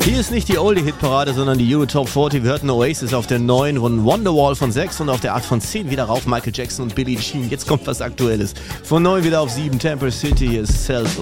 Hier ist nicht die Oldie-Hit-Parade, sondern die Euro Top 40. Wir hörten Oasis auf der 9 und Wonderwall von 6 und auf der 8 von 10 wieder rauf Michael Jackson und Billie Jean. Jetzt kommt was Aktuelles. Von 9 wieder auf 7 Temple City, hier ist Celso.